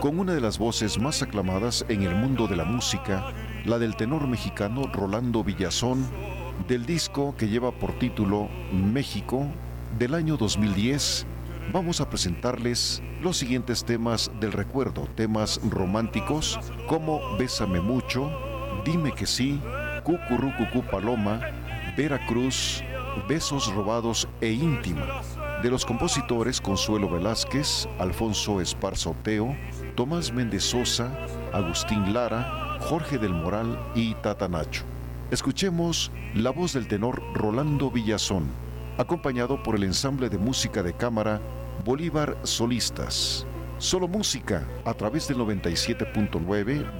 con una de las voces más aclamadas en el mundo de la música, la del tenor mexicano Rolando Villazón, del disco que lleva por título México, del año 2010, vamos a presentarles los siguientes temas del recuerdo, temas románticos como Bésame Mucho, Dime que sí, Cucurrucucú Paloma, Veracruz, Besos Robados e Íntima, de los compositores Consuelo Velázquez, Alfonso Esparza Oteo, Tomás Méndez Sosa, Agustín Lara, Jorge del Moral y Tata Nacho. Escuchemos la voz del tenor Rolando Villazón, acompañado por el ensamble de música de cámara Bolívar Solistas. Solo música a través del 97.9